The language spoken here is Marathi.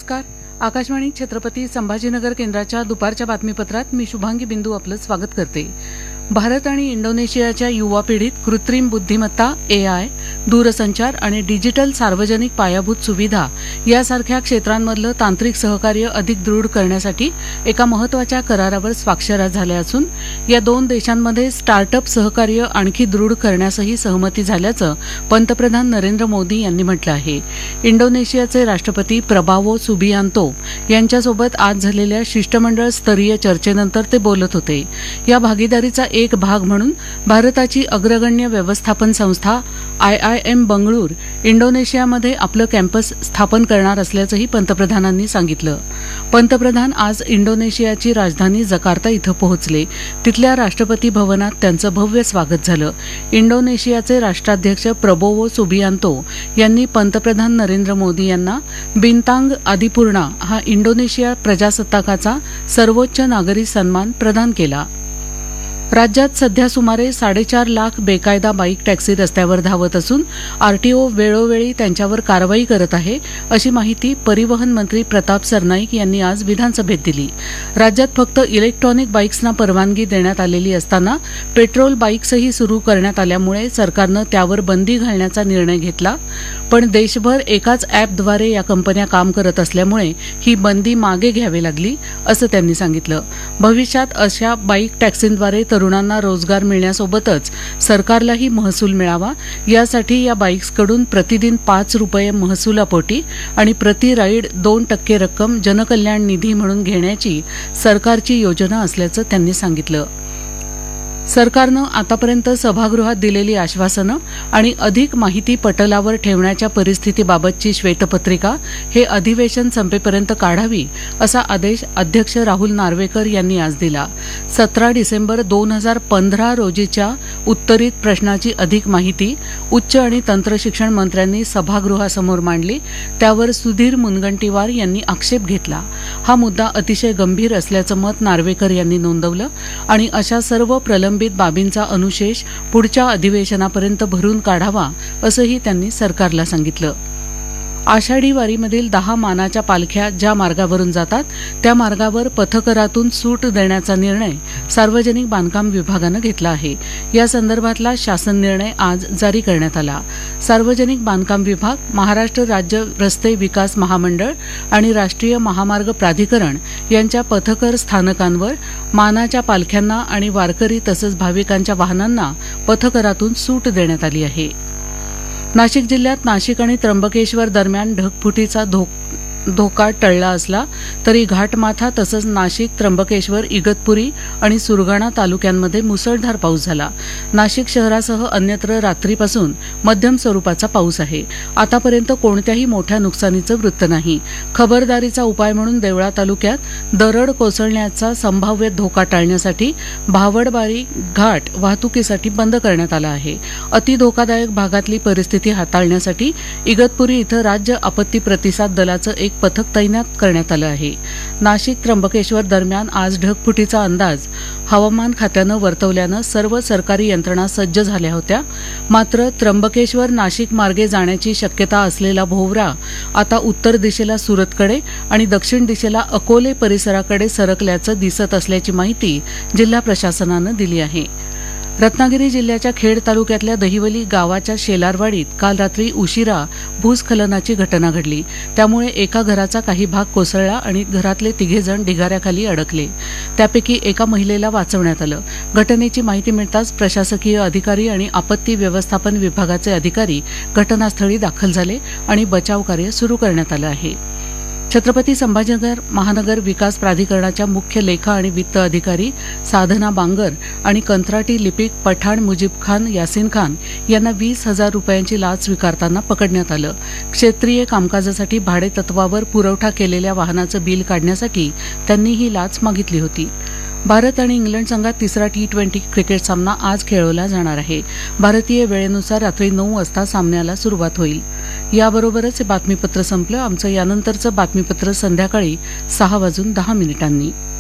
नमस्कार. आकाशवाणी छत्रपती संभाजीनगर केंद्राच्या दुपारच्या बातमीपत्रात मी शुभांगी बिंदू आपलं स्वागत करते. भारत आणि इंडोनेशियाच्या युवा पिढीत कृत्रिम बुद्धिमत्ता, एआय, दूरसंचार आणि डिजिटल सार्वजनिक पायाभूत सुविधा यासारख्या क्षेत्रांमधलं तांत्रिक सहकार्य अधिक दृढ करण्यासाठी एका महत्वाच्या करारावर स्वाक्षऱ्या झाल्या असून या दोन देशांमध्ये स्टार्टअप सहकार्य आणखी दृढ करण्यासही सहमती झाल्याचं पंतप्रधान नरेंद्र मोदी यांनी म्हटलं आहे. इंडोनेशियाचे राष्ट्रपती प्रबावो सुबियांतो यांच्यासोबत आज झालेल्या शिष्टमंडळ स्तरीय चर्चेनंतर ते बोलत होते. या भागीदारीचा एक भाग म्हणून भारताची अग्रगण्य व्यवस्थापन संस्था IIM बंगळूर इंडोनेशियामध्ये आपलं कॅम्पस स्थापन करणार असल्याचंही पंतप्रधानांनी सांगितलं. पंतप्रधान आज इंडोनेशियाची राजधानी जकार्ता इथं पोहोचले. तिथल्या राष्ट्रपती भवनात त्यांचं भव्य स्वागत झालं. इंडोनेशियाचे राष्ट्राध्यक्ष प्रबोवो सुबियांतो यांनी पंतप्रधान नरेंद्र मोदी यांना बिंतांग आदिपूर्णा हा इंडोनेशिया प्रजासत्ताकाचा सर्वोच्च नागरी सन्मान प्रदान केला. राज्यात सध्या सुमारे 4.5 लाख बेकायदा बाईक टॅक्सी रस्त्यावर धावत असून आरटीओ वेळोवेळी त्यांच्यावर कारवाई करत आहे, अशी माहिती परिवहन मंत्री प्रताप सरनाईक यांनी आज विधानसभेत दिली. राज्यात फक्त इलेक्ट्रॉनिक बाईक्सना परवानगी देण्यात आलेली असताना पेट्रोल बाईक्सही सुरू करण्यात आल्यामुळे सरकारनं त्यावर बंदी घालण्याचा निर्णय घेतला. पण देशभर एकाच ॲपद्वारे या कंपन्या काम करत असल्यामुळे ही बंदी मागे घ्यावी लागली, असं त्यांनी सांगितलं. भविष्यात अशा बाईक टॅक्सींद्वारे तरुणांना रोजगार मिळण्यासोबतच सरकारलाही महसूल मिळावा यासाठी या बाईक्सकडून प्रतिदिन 5 रुपये महसुलापोटी आणि प्रति राईड 2% रक्कम जनकल्याण निधी म्हणून घेण्याची सरकारची योजना असल्याचं त्यांनी सांगितलं. सरकारनं आतापर्यंत सभागृहात दिलेली आश्वासनं आणि अधिक माहिती पटलावर ठेवण्याच्या परिस्थितीबाबतची श्वेतपत्रिका हे अधिवेशन संपेपर्यंत काढावी, असा आदेश अध्यक्ष राहुल नार्वेकर यांनी आज दिला. 17 डिसेंबर 2015 रोजीच्या उत्तरित प्रश्नाची अधिक माहिती उच्च आणि तंत्रशिक्षण मंत्र्यांनी सभागृहासमोर मांडली. त्यावर सुधीर मुनगंटीवार यांनी आक्षेप घेतला. हा मुद्दा अतिशय गंभीर असल्याचं मत नार्वेकर यांनी नोंदवलं आणि अशा सर्व प्रलंबित बाबींचा अनुशेष पुढच्या अधिवेशनापर्यंत भरून काढावा, असंही त्यांनी सरकारला सांगितलं. आषाढी वारीमधील 10 मानाच्या पालख्या ज्या मार्गावरून जातात त्या मार्गावर पथकरातून सूट देण्याचा निर्णय सार्वजनिक बांधकाम विभागानं घेतला आहे. या संदर्भातला शासन निर्णय आज जारी करण्यात आला. सार्वजनिक बांधकाम विभाग, महाराष्ट्र राज्य रस्ते विकास महामंडळ आणि राष्ट्रीय महामार्ग प्राधिकरण यांच्या पथकर स्थानकांवर मानाच्या पालख्यांना आणि वारकरी तसंच भाविकांच्या वाहनांना पथकरातून सूट देण्यात आली आहे. नाशिक जिल्ह्यात नाशिक आणि त्र्यंबकेश्वर दरम्यान ढगफुटीचा धोका टळला असला तरी घाटमाथा तसंच नाशिक, त्र्यंबकेश्वर, इगतपुरी आणि सुरगाणा तालुक्यांमध्ये मुसळधार पाऊस झाला. नाशिक शहरासह अन्यत्र रात्रीपासून मध्यम स्वरूपाचा पाऊस आहे. आतापर्यंत कोणत्याही मोठ्या नुकसानीचं वृत्त नाही. खबरदारीचा उपाय म्हणून देवळा तालुक्यात दरड कोसळण्याचा संभाव्य धोका टाळण्यासाठी भावडबारी घाट वाहतुकीसाठी बंद करण्यात आला आहे. अतिधोकादायक भागातली परिस्थिती हाताळण्यासाठी इगतपुरी इथं राज्य आपत्ती प्रतिसाद दलाचं एक पथक तैनात करण्यात आलं आहे. नाशिक त्र्यंबकेश्वर दरम्यान आज ढगफुटीचा अंदाज हवामान खात्यानं वर्तवल्यानं सर्व सरकारी यंत्रणा सज्ज झाल्या होत्या. मात्र त्र्यंबकेश्वर नाशिक मार्गे जाण्याची शक्यता असलेला भोवरा आता उत्तर दिशेला सुरतकडे आणि दक्षिण दिशेला अकोले परिसराकडे सरकल्याचं दिसत असल्याची माहिती जिल्हा प्रशासनानं दिली आहे. रत्नागिरी जिल्ह्याच्या खेड तालुक्यातल्या दहिवली गावाच्या शेलारवाडीत काल रात्री उशिरा भूस्खलनाची घटना घडली. त्यामुळे एका घराचा काही भाग कोसळला आणि घरातले 3 जण ढिगाऱ्याखाली अडकले. त्यापैकी एका महिलेला वाचवण्यात आलं. घटनेची माहिती मिळताच प्रशासकीय अधिकारी आणि आपत्ती व्यवस्थापन विभागाचे अधिकारी घटनास्थळी दाखल झाले आणि बचावकार्य सुरू करण्यात आलं आहे. छत्रपती संभाजीनगर महानगर विकास प्राधिकरणाच्या मुख्य लेखा आणि वित्त अधिकारी साधना बांगर आणि कंत्राटी लिपिक पठाण मुजीब खान यासिन खान यांना 20,000 रुपयांची लाच स्वीकारताना पकडण्यात आलं. क्षेत्रीय कामकाजासाठी भाडेतत्वावर पुरवठा केलेल्या वाहनाचं बिल काढण्यासाठी त्यांनी ही लाच मागितली होती. भारत आणि इंग्लंड संघात तिसरा T20 क्रिकेट सामना आज खेळवला जाणार आहे. भारतीय वेळेनुसार रात्री 9 वाजता सामन्याला सुरुवात होईल. याबरोबरच हे बातमीपत्र संपलं. आमचं यानंतरचं बातमीपत्र संध्याकाळी 6:10 वाजून